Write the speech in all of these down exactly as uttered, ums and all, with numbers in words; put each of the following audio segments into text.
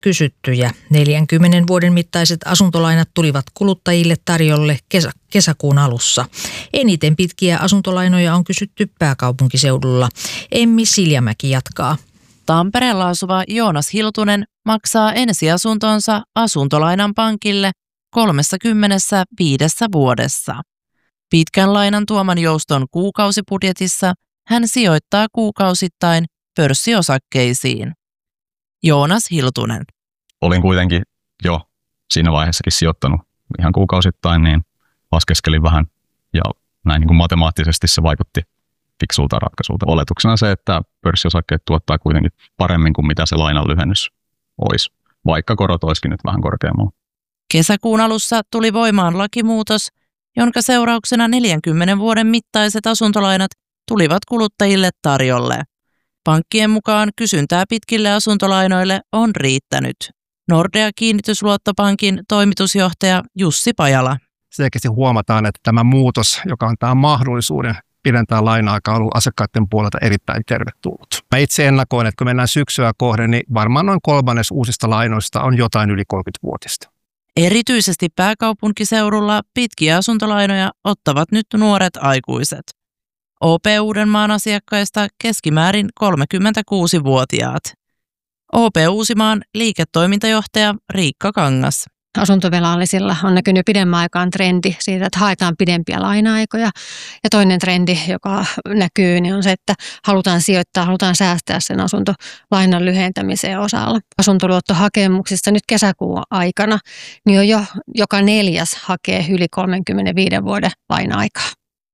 kysyttyjä. neljänkymmenen vuoden mittaiset asuntolainat tulivat kuluttajille tarjolle kesä, kesäkuun alussa. Eniten pitkiä asuntolainoja on kysytty pääkaupunkiseudulla. Emmi Siljamäki jatkaa. Tampereella asuva Joonas Hiltunen maksaa ensiasuntonsa asuntolainan pankille kolmekymmentäviisi vuodessa. Pitkän lainan tuoman jouston kuukausibudjetissa hän sijoittaa kuukausittain pörssiosakkeisiin. Joonas Hiltunen. Olin kuitenkin jo siinä vaiheessakin sijoittanut ihan kuukausittain, niin laskeskelin vähän ja näin niin kuin matemaattisesti se vaikutti fiksulta ratkaisulta. Oletuksena se, että pörssiosakkeet tuottaa kuitenkin paremmin kuin mitä se lainan lyhennys olisi, vaikka korot olisikin nyt vähän korkeammalla. Kesäkuun alussa tuli voimaan lakimuutos, jonka seurauksena neljänkymmenen vuoden mittaiset asuntolainat tulivat kuluttajille tarjolle. Pankkien mukaan kysyntää pitkille asuntolainoille on riittänyt. Nordea-kiinnitysluottopankin toimitusjohtaja Jussi Pajala. Selkeästi huomataan, että tämä muutos, joka antaa mahdollisuuden pidentää laina-aikaa, on ollut asiakkaiden puolelta erittäin tervetullut. Mä itse ennakoin, että kun mennään syksyä kohden, niin varmaan noin kolmannes uusista lainoista on jotain yli kolmekymmentävuotista. Erityisesti pääkaupunkiseudulla pitkiä asuntolainoja ottavat nyt nuoret aikuiset. O P Uudenmaan asiakkaista keskimäärin kolmekymmentäkuusivuotiaat. O P Uusimaan liiketoimintajohtaja Riikka Kangas. Asuntovelallisilla on näkynyt pidemmän aikaan trendi siitä, että haetaan pidempiä laina-aikoja. Ja toinen trendi, joka näkyy, niin on se, että halutaan sijoittaa, halutaan säästää sen asuntolainan lyhentämiseen osalla. Asuntoluottohakemuksista nyt kesäkuun aikana, niin on jo joka neljäs hakee yli kolmekymmentäviiden vuoden laina-aikaa.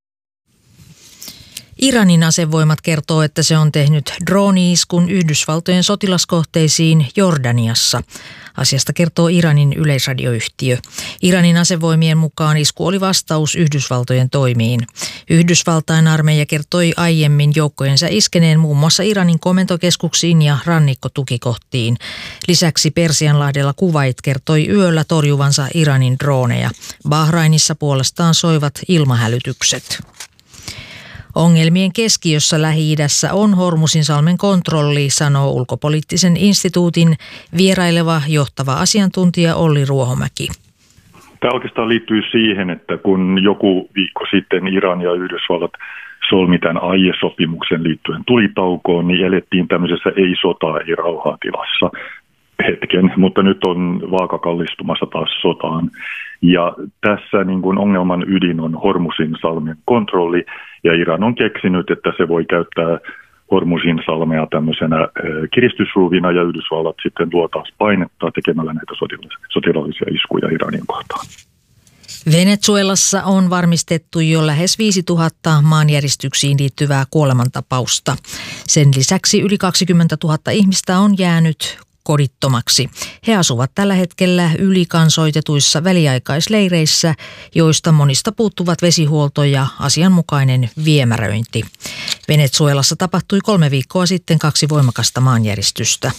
Iranin asevoimat kertoo, että se on tehnyt drooni-iskun Yhdysvaltojen sotilaskohteisiin Jordaniassa. Asiasta kertoo Iranin yleisradioyhtiö. Iranin asevoimien mukaan isku oli vastaus Yhdysvaltojen toimiin. Yhdysvaltain armeija kertoi aiemmin joukkojensa iskeneen muun muassa Iranin komentokeskuksiin ja rannikkotukikohtiin. Lisäksi Persianlahdella Kuwait kertoi yöllä torjuvansa Iranin drooneja. Bahrainissa puolestaan soivat ilmahälytykset. Ongelmien keskiössä Lähi-idässä on Hormuzinsalmen kontrolli, sanoo ulkopoliittisen instituutin vieraileva johtava asiantuntija Olli Ruohomäki. Tämä oikeastaan liittyy siihen, että kun joku viikko sitten Iran ja Yhdysvallat solmi tämän aiesopimuksen liittyen tulitaukoon, niin elettiin tämmöisessä ei-sotaa, ei-rauhaa tilassa hetken, mutta nyt on vaaka kallistumassa taas sotaan. Ja tässä niin kuin ongelman ydin on Hormuzinsalmen kontrolli, ja Iran on keksinyt, että se voi käyttää Hormuzinsalmea tämmöisenä kiristysruuvina, ja Yhdysvallat sitten luo taas painetta tekemällä näitä sotilaallisia iskuja Iranin kohtaan. Venezuelassa on varmistettu jo lähes viisituhatta maanjäristyksiin liittyvää kuolemantapausta. Sen lisäksi yli kaksikymmentätuhatta ihmistä on jäänyt kodittomaksi. He asuvat tällä hetkellä ylikansoitetuissa väliaikaisleireissä, joista monista puuttuvat vesihuolto ja asianmukainen viemäröinti. Venezuelassa tapahtui kolme viikkoa sitten kaksi voimakasta maanjäristystä.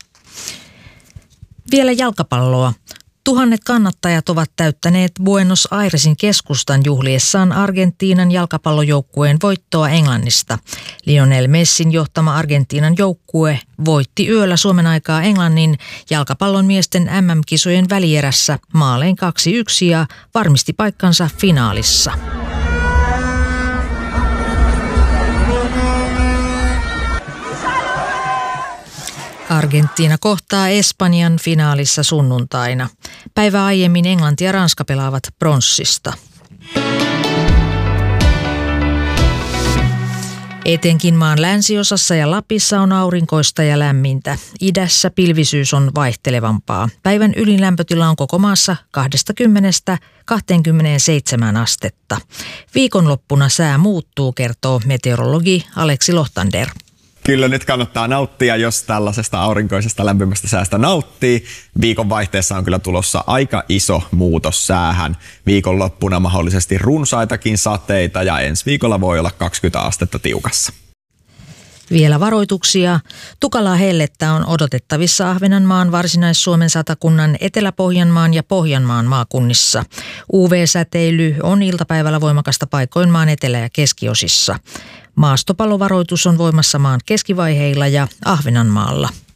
Vielä jalkapalloa. Tuhannet kannattajat ovat täyttäneet Buenos Airesin keskustan juhliessaan Argentiinan jalkapallojoukkueen voittoa Englannista. Lionel Messin johtama Argentiinan joukkue voitti yöllä Suomen aikaa Englannin jalkapallon miesten M M-kisojen välierässä maalein kaksi yksi ja varmisti paikkansa finaalissa. Argentiina kohtaa Espanjan finaalissa sunnuntaina. Päivä aiemmin Englanti ja Ranska pelaavat pronssista. Etenkin maan länsiosassa ja Lapissa on aurinkoista ja lämmintä. Idässä pilvisyys on vaihtelevampaa. Päivän ylin lämpötila on koko maassa kaksikymmentä kaksikymmentäseitsemän astetta. Viikonloppuna sää muuttuu, kertoo meteorologi Aleksi Lohtander. Kyllä nyt kannattaa nauttia, jos tällaisesta aurinkoisesta lämpimästä säästä nauttii. Viikonvaihteessa on kyllä tulossa aika iso muutos säähän. Viikonloppuna mahdollisesti runsaitakin sateita ja ensi viikolla voi olla kaksikymmentä astetta tiukassa. Vielä varoituksia. Tukalaa hellettä on odotettavissa Ahvenanmaan, Varsinais-Suomen satakunnan, Etelä-Pohjanmaan ja Pohjanmaan maakunnissa. U V-säteily on iltapäivällä voimakasta paikoin maan etelä- ja keskiosissa. Maastopallovaroitus on voimassa maan keskivaiheilla ja Ahvenanmaalla.